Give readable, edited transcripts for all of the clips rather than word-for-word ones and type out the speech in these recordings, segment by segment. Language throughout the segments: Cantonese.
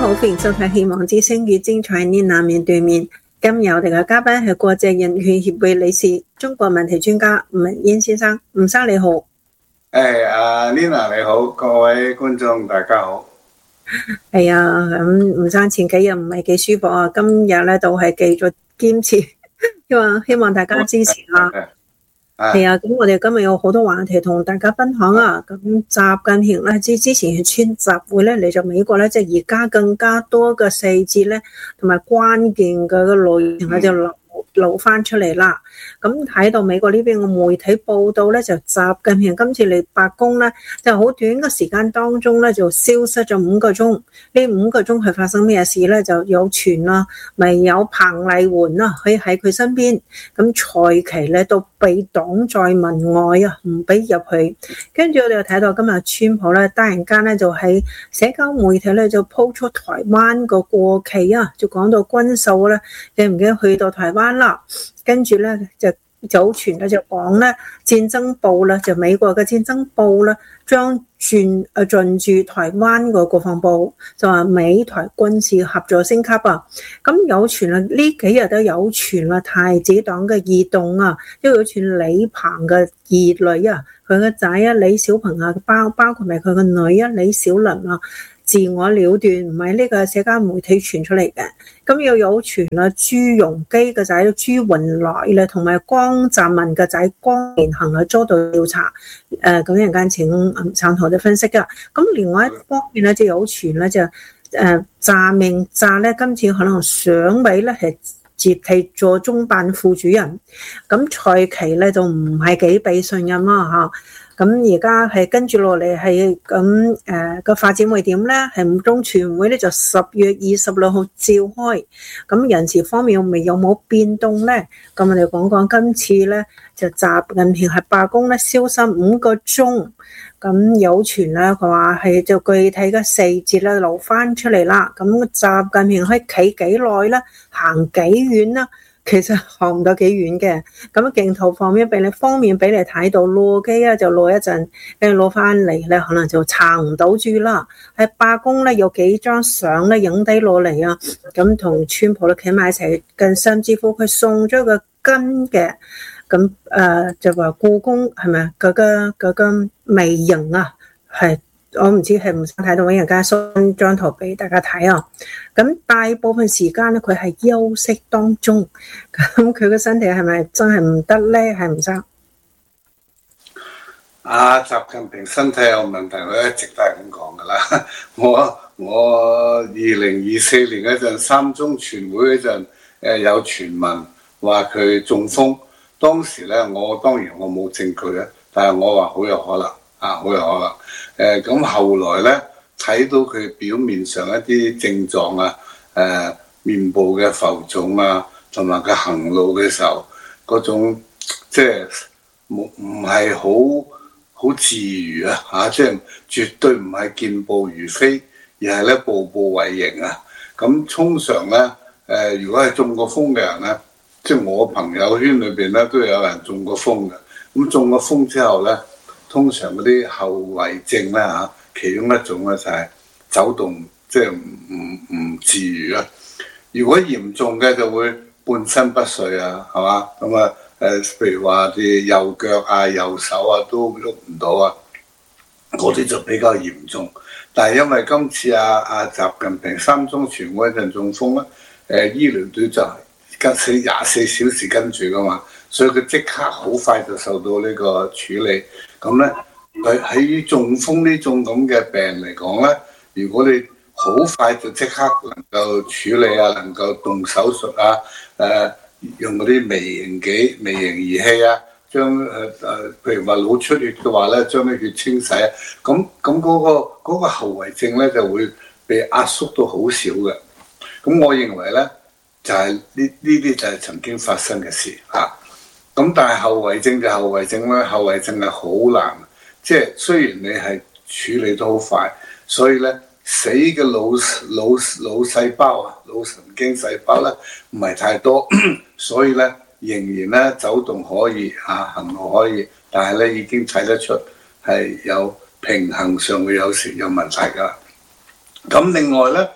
好，歡迎收睇《希望之聲》與精彩呢那面對面。今日我哋嘅嘉賓係國際人權協會理事、中國問題專家吳文煙先生。吳生你好。 阿 Lina 你好，各位觀眾大家好。 係啊，咁吳生前幾日唔係幾舒服啊，今日咧都係繼續堅持，希望大家支持下。係啊，咁我哋今日有好多話題同大家分享啊。咁習近平咧，之前係川習會咧嚟咗美國咧，即係而家更加多嘅細節咧，同埋關鍵嘅內容咧就露翻出嚟啦。咁睇到美國呢邊嘅媒體報道咧，就習近平今次嚟白宮咧，就好短嘅時間當中咧就消失咗5個鐘。呢5個鐘係發生咩事咧？就有傳啦，咪有彭麗媛啦，佢喺佢身邊。咁蔡奇咧都被擋在門外啊，唔俾入去。跟住我哋又睇到今日川普咧，突然間咧就喺社交媒體咧就 po 出台灣個國旗啊，就講到軍售咧，記唔記得去到台灣啦？跟住咧就早傳咧就講咧戰爭部咧就美國嘅戰爭部咧將進駐台灣個國防部，就話美台軍事合作升級啊。咁有傳啊，呢幾日都有傳啊，太子黨嘅異動啊，都有傳李鵬嘅兒女啊，佢個仔啊李小鵬啊，包括埋佢個女啊李小琳啊，自我了斷，唔係呢個社交媒體傳出嚟嘅。咁又有傳啦，朱鎔基嘅仔朱雲來咧，同埋江澤民嘅仔江連恒啊遭到調查。咁陣間請上台嘅分析噶。咁另外一方面咧，就有傳咧就習明澤咧，今次可能上位咧係接替咗中辦副主任。咁蔡奇咧就唔係幾被信任啦嚇。咁而家係跟住落嚟係咁個發展會點咧？係五中全會咧就10月26號召開。咁人事方面有冇變動咧？咁我哋講講今次咧就習近平喺白宮咧消失5個鐘。咁有傳咧佢話係就具體嘅細節咧留翻出嚟啦。咁習近平可以企幾耐啦？行幾遠啦？其實行唔到幾遠嘅，咁鏡頭方面俾你睇到攞機啊，就攞一陣，跟住攞翻嚟咧，可能就撐唔到住啦。喺白宮咧有幾張相咧影低落嚟啊，咁同川普咧企埋一齊，甚至乎佢送咗個金嘅，咁就話故宮係咪嗰個微型啊，係。我唔知係唔想睇到，揾人家送張圖俾大家睇啊！咁大部分時間咧，佢係休息當中。咁佢嘅身體係咪真係唔得咧？係唔得？ 習近平身體有問題，我一直都係咁講噶啦。我2024年嗰陣3中全會嗰陣，有傳聞話佢中風。當時咧，當然我冇證據啊，但係我話好有可能。好有可能。咁後來咧睇到佢表面上一啲症狀啊，面部嘅浮腫啊，同埋佢行路嘅時候嗰種即係唔係好自如啊，即係絕對唔係健步如飛，而係咧步步為營啊。咁通常咧如果係中過風嘅人咧，即係我朋友圈裏邊咧都有人中過風嘅。咁中過風之後咧，通常嗰啲後遺症咧其中一種咧就係走動即係唔自如啊。如果嚴重嘅就會半身不遂啊，係嘛？咁啊譬如話啲右腳啊、右手啊都喐唔到啊，嗰啲就比較嚴重。但係因為今次習近平3中全會嗰陣中風咧，醫療隊就跟24小時跟住噶嘛，所以佢即刻好快就受到呢個處理。咁咧，佢喺中風呢種咁嘅病嚟講咧，如果你好快就即刻能夠處理啊，能夠動手術啊，用嗰啲微型儀器啊，將譬如話腦出血嘅話咧，將啲血清洗啊，咁嗰個後遺症咧就會被壓縮到好少嘅。咁我認為咧，就係呢啲就係曾經發生嘅事嚇。咁但係後遺症就後遺症啦，後遺症係好難，即係雖然你係處理得好快，所以咧死嘅腦細胞啊，腦神經細胞咧唔係太多，所以咧仍然咧走動可以行路可以，但係咧已經睇得出係有平衡上會有時有問題㗎。咁另外咧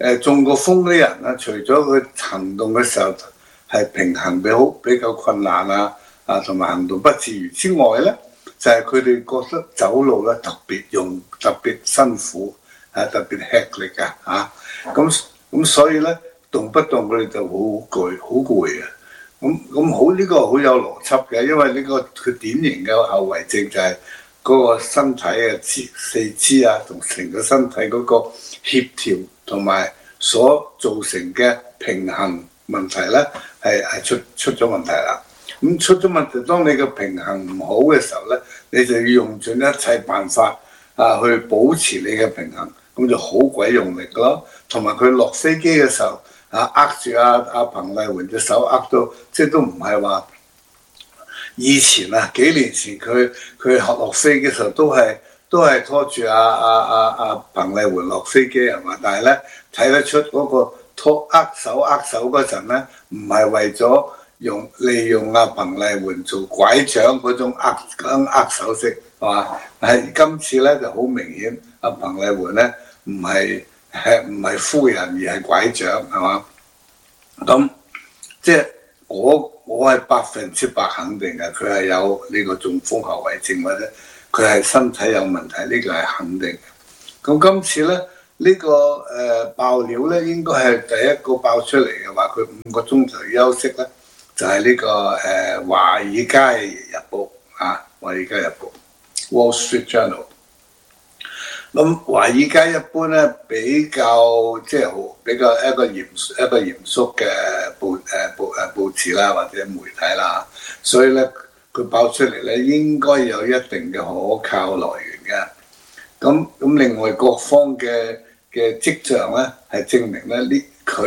中過風啲人啊，除咗佢行動嘅時候係平衡比較困難同埋行動不自如之外咧，就係佢哋覺得走路咧特別辛苦特別吃力咁所以咧動不動佢哋就好攰咁好呢個好有邏輯嘅，因為呢個佢典型嘅後遺症就係嗰個身體嘅四肢同成個身體嗰個協調同埋所造成嘅平衡問題咧係出咗問題啦。咁出咗問題，當你嘅平衡唔好嘅時候咧，你就要用盡一切辦法去保持你嘅平衡，咁就好鬼用力咯。同埋佢落飛機嘅時候握住阿彭麗媛隻手握到，即係都唔係話以前幾年前佢學落飛機嘅時候都係拖住阿彭麗媛落飛機係嘛？但係咧睇得出嗰個握手嗰陣咧，唔係為咗利用阿彭麗媛做拐杖嗰種握手式係嘛？係今次咧就好明顯，阿彭麗媛咧唔係夫人而係拐杖係嘛？咁即係我係100%肯定嘅，佢係有呢個中風後遺症或者佢係身體有問題，呢個係肯定嘅。咁今次咧呢個爆料咧應該係第一個爆出嚟嘅話，佢5個鐘頭休息咧，就係呢個華爾街日報華爾街日報 Wall Street Journal。咁華爾街一般咧比較一個嚴肅嘅報紙啦，或者媒體啦，所以咧佢爆出嚟咧應該有一定嘅可靠來源嘅。咁另外各方嘅跡象咧係證明咧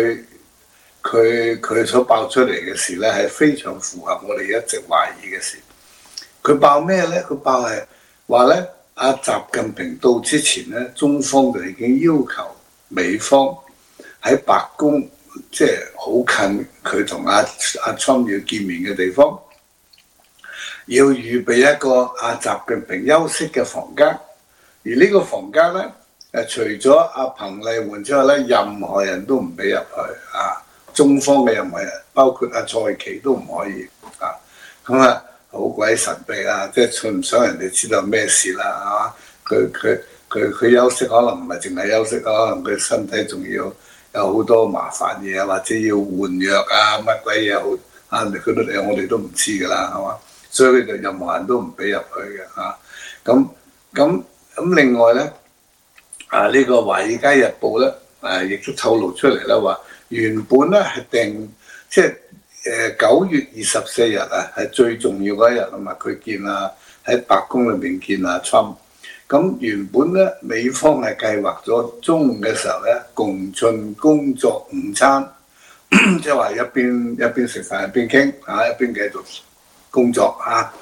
佢所爆出嚟嘅事咧係非常符合我哋一直懷疑嘅事。佢爆咩咧？佢爆係話咧，阿習近平到之前咧，中方就已經要求美方喺白宮，即係好近佢同阿川要見面嘅地方，要預備一個阿習近平休息嘅房間。而呢個房間咧，除咗阿彭麗媛之外咧，任何人都唔俾入去中方嘅任何人，包括阿蔡奇都唔可以咁好鬼神秘即係唔想人哋知道咩事啦佢休息可能唔係淨係休息，可能佢身體仲要有好多麻煩嘢或者要換藥乜鬼嘢佢我哋都唔知㗎啦，係嘛？所以佢就任何人都唔俾入去嘅咁另外咧呢個《華爾街日報》咧亦都透露出嚟啦，話原本咧係定即係9月24日係最重要嗰一日啊嘛，佢見喺白宮裏面見阿 Trump。咁原本咧美方係計劃咗中午嘅時候咧共進工作午餐，即係話一邊食飯一邊傾一邊繼續工作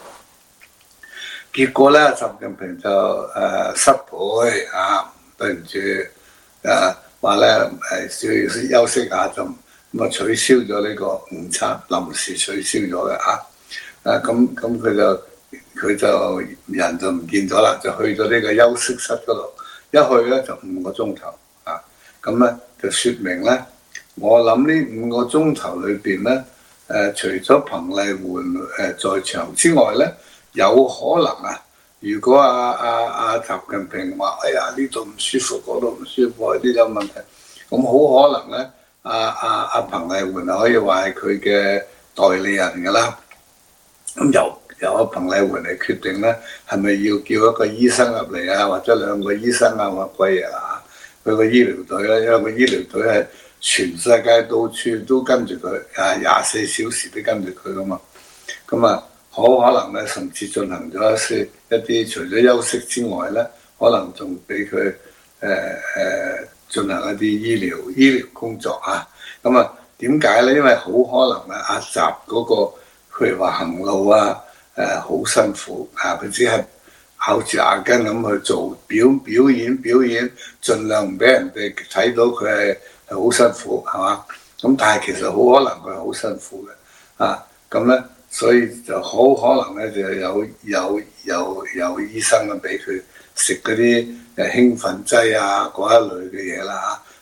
結果咧習近平就失陪對唔住話咧需要休息下就取消咗呢個午餐，臨時取消咗嘅咁佢就人就唔見咗啦，就去咗呢個休息室嗰度，一去咧就5個鐘頭咁咧就説明咧，我諗呢5個鐘頭裏邊咧除咗彭麗媛在場之外咧，有可能如果阿習近平話哎呀呢度唔舒服，嗰度唔舒服，呢啲有問題，咁好可能咧阿彭麗媛可以話係佢嘅代理人㗎啦。咁由阿彭麗媛嚟決定咧，係咪要叫一個醫生入嚟或者2個醫生乜鬼嘢佢個醫療隊咧，因為個醫療隊係全世界到處都跟住佢24小時都跟住佢㗎嘛。咁好可能咧，甚至進行咗一啲除咗休息之外咧，可能仲俾佢進行一啲醫療工作咁點解咧？因為好可能阿習嗰個譬如話行路好辛苦佢只係咬住牙根咁去做表演，盡量唔俾人哋睇到佢係好辛苦係嘛？咁但係其實好可能佢係好辛苦嘅咁咧。所以就好可能咧，就有醫生俾佢食嗰啲興奮劑嗰一類嘅嘢啦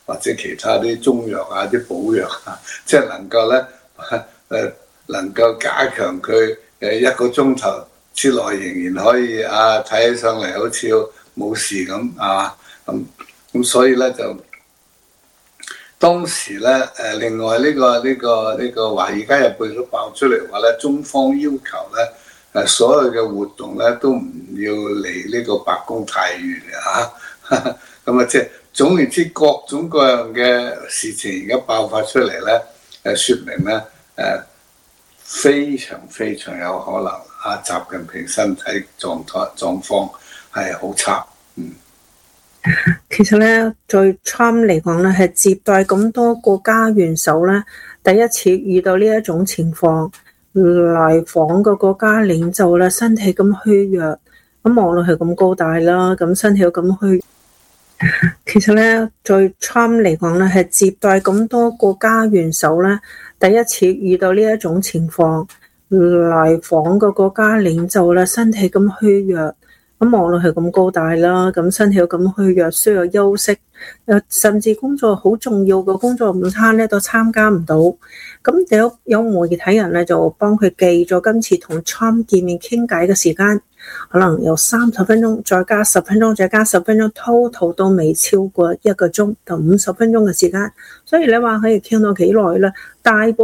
或者其他啲中藥啊、啲補藥啊，即係能夠咧能夠加強佢1個鐘頭之內仍然可以睇起上嚟好似冇事咁啊咁所以咧就當時咧另外呢個華爾街日報都爆出嚟話咧，中方要求咧所有嘅活動咧都唔要離呢個白宮太遠嘅咁即係總言之各種各樣嘅事情而家爆發出嚟咧説明咧非常非常有可能習近平身體狀況係好差。 其實咧，對 Trump 嚟講咧，係接待咁多國家元首咧，第一次遇到呢一種情況，來訪嘅國家領袖咧，身體咁虛弱，咁望落係咁高大啦，咁身體又咁虛。其實咧，對 Trump 嚟講咧，係接待咁多國家元首咧，第一次遇到呢一種情況，來訪嘅國家領袖咧，身體咁虛弱。咁望落係咁高大啦，咁身體又咁虛弱，需要休息，甚至工作好重要嘅工作午餐咧都參加唔到。咁有媒體人咧就幫佢記咗今次同 Trump 見面傾偈嘅時間，可能有30分鐘，再加10分鐘，再加10分鐘，total 都未超過1個鐘到50分鐘嘅時間。所以你話可以傾到幾耐咧？大部